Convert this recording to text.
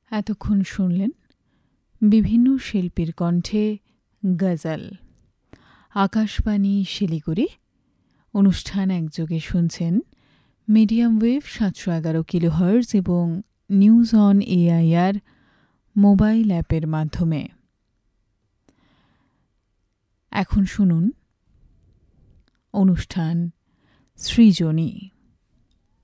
এতক্ষণ শুনলেন বিভিন্ন শিল্পীর কণ্ঠে গজল। আকাশবাণী শিলিগুড়ি। অনুষ্ঠান একযোগে শুনছেন মিডিয়াম ওয়েভ ৭১১ কিলোহার্জ এবং নিউজ অন এআইআর মোবাইল অ্যাপের মাধ্যমে। এখন শুনুন অনুষ্ঠান সৃজনী।